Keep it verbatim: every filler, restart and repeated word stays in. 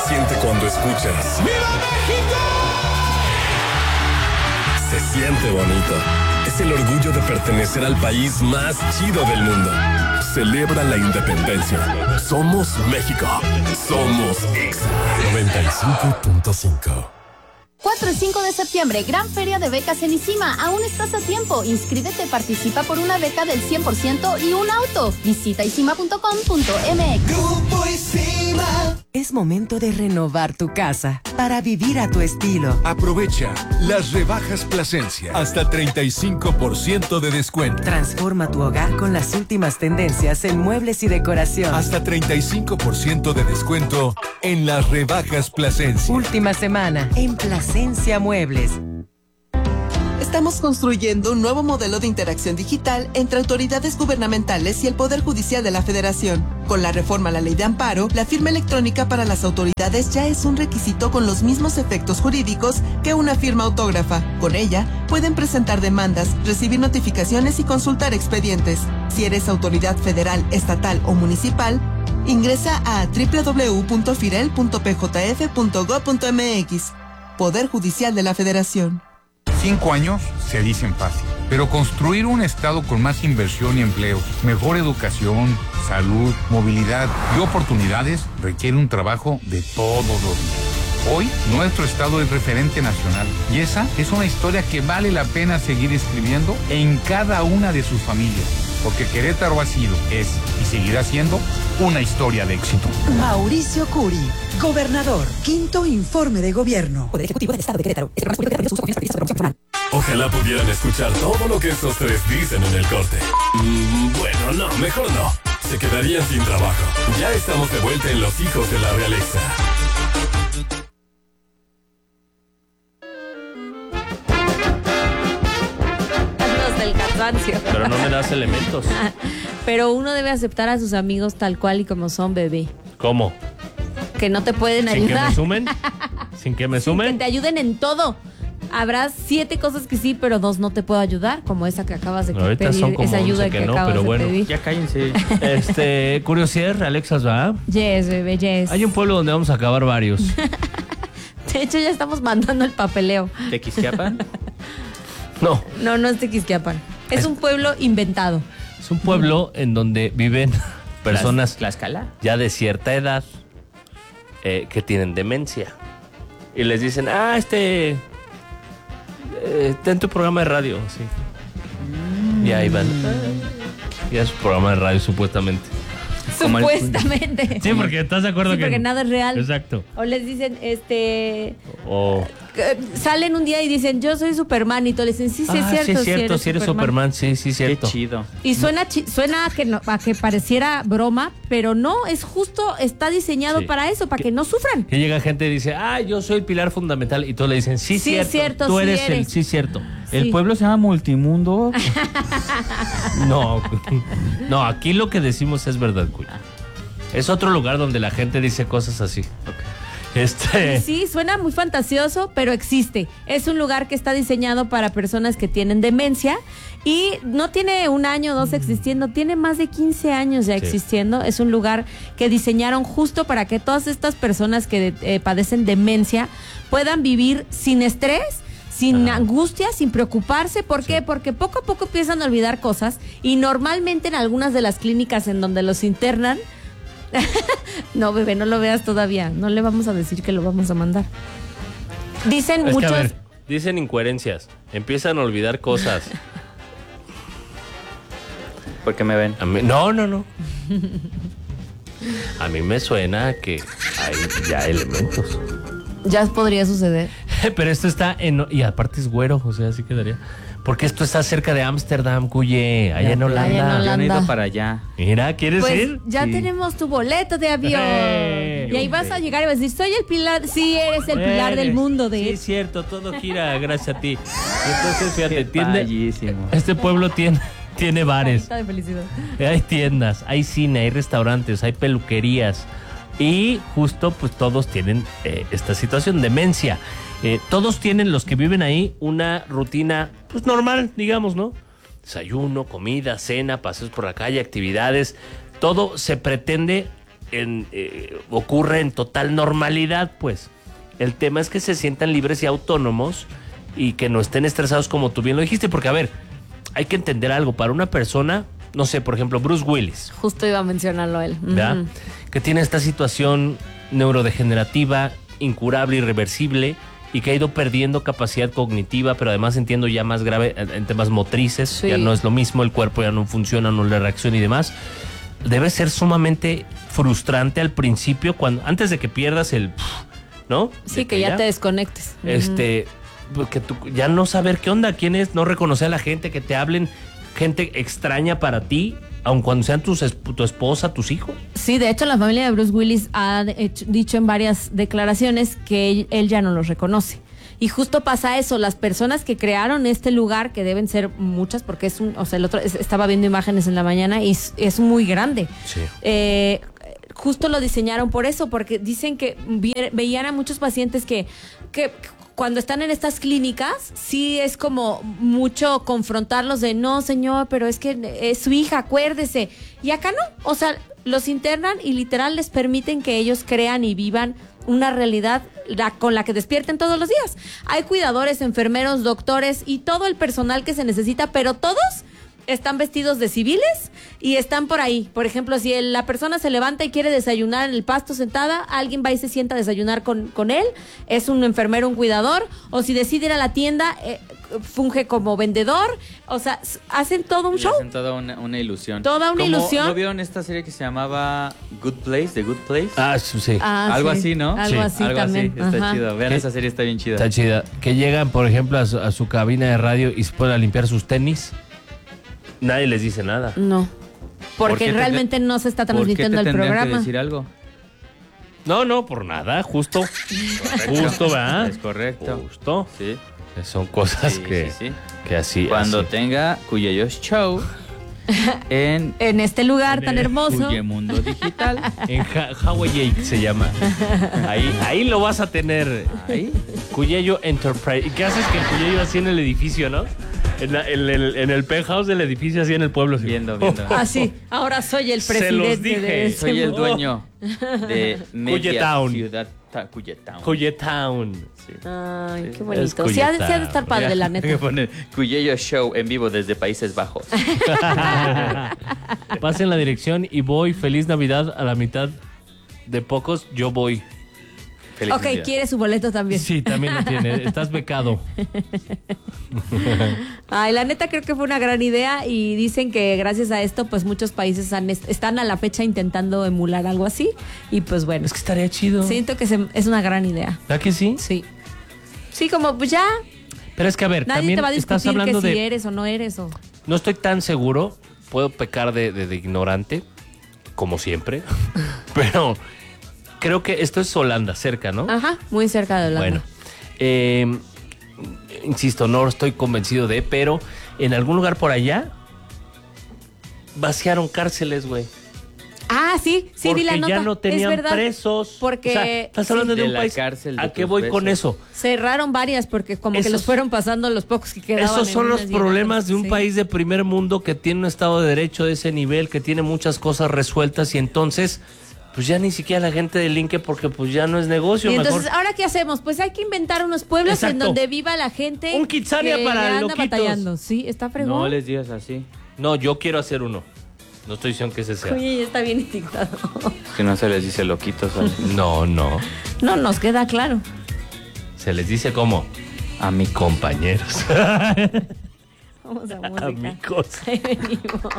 siente cuando escuchas ¡Viva México! Se siente bonito. Es el orgullo de pertenecer al país más chido del mundo. Celebra la independencia. Somos México. Somos Exa noventa y cinco punto cinco. cuatro y cinco de septiembre, gran feria de becas en ISIMA. Aún estás a tiempo. Inscríbete, participa por una beca del cien por ciento y un auto. Visita isima punto com punto m x. Grupo ISIMA. Es momento de renovar tu casa para vivir a tu estilo. Aprovecha las rebajas Plasencia. Hasta treinta y cinco por ciento de descuento. Transforma tu hogar con las últimas tendencias en muebles y decoración. Hasta treinta y cinco por ciento de descuento en las rebajas Plasencia. Última semana en Plasencia Muebles. Estamos construyendo un nuevo modelo de interacción digital entre autoridades gubernamentales y el Poder Judicial de la Federación. Con la reforma a la Ley de Amparo, la firma electrónica para las autoridades ya es un requisito con los mismos efectos jurídicos que una firma autógrafa. Con ella, pueden presentar demandas, recibir notificaciones y consultar expedientes. Si eres autoridad federal, estatal o municipal, ingresa a doble u doble u doble u punto firel punto p j f punto gob punto m x. Poder Judicial de la Federación. Cinco años se dicen fácil, pero construir un estado con más inversión y empleo, mejor educación, salud, movilidad y oportunidades requiere un trabajo de todos los días. Hoy, nuestro estado es referente nacional y esa es una historia que vale la pena seguir escribiendo en cada una de sus familias, porque Querétaro ha sido, es y seguirá siendo una historia de éxito. Mauricio Curi, gobernador, quinto informe de gobierno. Poder Ejecutivo del Estado de Querétaro. Ojalá pudieran escuchar todo lo que estos tres dicen en el corte. Mm, bueno, no, mejor no. Se quedarían sin trabajo. Ya estamos de vuelta en Los Hijos de la Realeza. Del cansancio. Pero no me das elementos. Pero uno debe aceptar a sus amigos tal cual y como son, bebé. ¿Cómo? Que no te pueden ¿Sin ayudar. que me sumen? ¿Sin que me Sin sumen? que te ayuden en todo. Habrá siete cosas que sí, pero dos no te puedo ayudar, como esa que acabas de Ahorita pedir, son como esa ayuda once que, que no, acabas pero de bueno. pedir. Ya cállense. Este, curiosidades, Alexas, ¿va? Yes, bebé, yes. Hay un pueblo donde vamos a acabar varios. De hecho, ya estamos mandando el papeleo. ¿Tequisquiapan? No. No, no es Tequisquiapan. Es, es un pueblo inventado. Es un pueblo en donde viven personas Tlaxcala. ya de cierta edad eh, que tienen demencia. Y les dicen, ah, este... Eh, ten tu programa de radio, sí. Mm. Y ahí van. Ya es su programa de radio, supuestamente. Supuestamente. Sí, porque estás de acuerdo sí, que... porque nada es real. Exacto. O les dicen, este... O... Salen un día y dicen, yo soy Superman. Y todos le dicen, sí, sí, ah, es cierto. Sí, es cierto, si eres, si eres Superman. Superman. Sí, sí, es cierto. Qué chido. Y suena, chi- suena a que, no, a que pareciera broma, pero no, es justo, está diseñado sí. para eso, para que, que no sufran. Que llega gente y dice, ah, yo soy el pilar fundamental. Y todos le dicen, sí, sí cierto. cierto Tú sí eres, eres el, sí, cierto. Sí. El pueblo se llama Multimundo. No, no, aquí lo que decimos es verdad, cuy. Es otro lugar donde la gente dice cosas así. Okay. Este... Sí, suena muy fantasioso, pero existe. Es un lugar que está diseñado para personas que tienen demencia y no tiene un año o dos existiendo, tiene más de quince años ya sí. existiendo. Es un lugar que diseñaron justo para que todas estas personas que eh, padecen demencia puedan vivir sin estrés, sin Ajá. angustia, sin preocuparse. ¿Por sí. qué? Porque poco a poco empiezan a olvidar cosas y normalmente en algunas de las clínicas en donde los internan, no, bebé, no lo veas todavía. No le vamos a decir que lo vamos a mandar. Dicen es muchos... Que a ver, dicen incoherencias. Empiezan a olvidar cosas. ¿Por qué me ven? A mí, no, no, no. A mí me suena que hay ya elementos. Ya podría suceder. Pero esto está en... Y aparte es güero, o sea, así quedaría. Porque esto está cerca de Ámsterdam, cuye, allá en Holanda. Allá en Holanda. Yo no he ido para allá. Mira, ¿quieres pues ir? Ya sí. tenemos tu boleto de avión. Hey, y ahí vas a llegar y vas a decir, soy el pilar. Sí, eres el pilar eres. del mundo. De sí, es cierto, todo gira gracias a ti. Entonces, fíjate, tiende, este pueblo tiene, tiene bares. De felicidad. Hay tiendas, hay cine, hay restaurantes, hay peluquerías. Y justo, pues todos tienen eh, esta situación, demencia. Eh, todos tienen, los que viven ahí, una rutina pues normal, digamos, ¿no? Desayuno, comida, cena, paseos por la calle, actividades. Todo se pretende en, eh, ocurre en total normalidad, pues. El tema es que se sientan libres y autónomos y que no estén estresados como tú bien lo dijiste, porque a ver, hay que entender algo. Para una persona, no sé, por ejemplo, Bruce Willis. Justo iba a mencionarlo él. ¿Verdad? Uh-huh. Que tiene esta situación neurodegenerativa, incurable, irreversible, y que ha ido perdiendo capacidad cognitiva, pero además entiendo ya más grave en temas motrices, sí. Ya no es lo mismo, el cuerpo ya no funciona, no le reacciona y demás. Debe ser sumamente frustrante al principio, cuando antes de que pierdas el... ¿no? Sí, de que, que ya, ya te desconectes. Este, uh-huh. Que tú, ya no saber qué onda, quién es, no reconocer a la gente, que te hablen gente extraña para ti, aun cuando sean tus, tu esposa, tus hijos. Sí, de hecho la familia de Bruce Willis ha hecho, dicho en varias declaraciones que él, él ya no los reconoce. Y justo pasa eso, las personas que crearon este lugar, que deben ser muchas, porque es un, o sea, el otro, es, estaba viendo imágenes en la mañana y es, es muy grande. Sí. Eh, justo lo diseñaron por eso, porque dicen que ve, veían a muchos pacientes que, que cuando están en estas clínicas, sí es como mucho confrontarlos de, no señor, pero es que es su hija, acuérdese. Y acá no, o sea, los internan y literal les permiten que ellos crean y vivan una realidad la, con la que despierten todos los días. Hay cuidadores, enfermeros, doctores y todo el personal que se necesita, pero todos están vestidos de civiles y están por ahí. Por ejemplo, si el, la persona se levanta y quiere desayunar en el pasto sentada, alguien va y se sienta a desayunar con, con él, es un enfermero, un cuidador, o si decide ir a la tienda, eh, funge como vendedor, o sea, hacen todo un show. Hacen toda una, una ilusión. Toda una ¿Cómo, ilusión. ¿No vieron esta serie que se llamaba Good Place, The Good Place? Ah, sí. Ah, Algo sí. así, ¿no? Algo Sí. así Algo también. así, está Ajá. chido. Vean, ¿Qué? esa serie está bien chida. Está chida. Que llegan, por ejemplo, a su, a su cabina de radio y se ponen a limpiar sus tenis. Nadie les dice nada. No, porque ¿Por qué te realmente te- no se está ¿Por qué transmitiendo te el tendrían programa. que decir algo? No, no, por nada, justo. Justo, ¿verdad? Es correcto. Justo. Sí. Son cosas Sí, que, sí, sí. que así. Cuando así. tenga Cuyellos Show en En este lugar En tan el hermoso. Cuyemundo Digital. En ha Hawaii se llama. Ahí, ahí lo vas a tener. Ahí. Cuyeyo Enterprise. ¿Y qué haces que el Cuyeyo así en el edificio, no? En, la- en el, en el penthouse del edificio, así en el pueblo. Así. Viendo, viendo. Ah, sí, ahora soy el Se presidente los dije. de ese Soy el mundo. dueño de media Cuyetown. ciudad ta- Cuyetown. Cuyetown. Sí. Ay, qué Es bonito. Sí ha, de- sí ha de estar padre, la Hay que neta. poner Cuyello Show en vivo desde Países Bajos. Pasen la dirección y voy. Feliz Navidad a la mitad de pocos. Yo voy. Feliz Ok, Navidad. quiere su boleto también. Sí, también lo tiene. Estás becado. Ay, la neta creo que fue una gran idea y dicen que gracias a esto pues muchos países han, están a la fecha intentando emular algo así y pues bueno. Es que estaría chido. Siento que se- es una gran idea. ¿Verdad que sí? Sí. Sí, como pues ya Pero es que, a ver, nadie también te va a estás discutir que hablando si de... eres o no eres o... No estoy tan seguro. Puedo pecar de, de- de ignorante, como siempre. Pero creo que esto es Holanda, cerca, ¿no? Ajá, muy cerca de Holanda. Bueno, eh, insisto, no estoy convencido de, pero en algún lugar por allá vaciaron cárceles, güey. Ah, sí, sí, vi la Porque nota. ya no tenían es verdad, presos. Porque O sea, estás hablando sí, de de un la país. cárcel de ¿A qué tus voy con presos. eso? cerraron varias porque como que Esos- los fueron pasando los pocos que quedaban. Esos en son los unas y en problemas otras. de un Sí. país de primer mundo que tiene un Estado de Derecho de ese nivel, que tiene muchas cosas resueltas y entonces, pues ya ni siquiera la gente delinque porque pues ya no es negocio. Y entonces, mejor. ¿ahora qué hacemos? Pues hay que inventar unos pueblos en Exacto. donde viva la gente. Un Kitsania que para anda loquitos. batallando. Sí, está fregón. No les digas así. No, yo quiero hacer uno. No estoy diciendo que ese sea. Oye, ya está bien indignado. Que no se les dice loquitos ¿sabes? No, no. No, nos queda claro. Se les dice como a mi compañeros. Vamos a música. Amigos. Ahí venimos.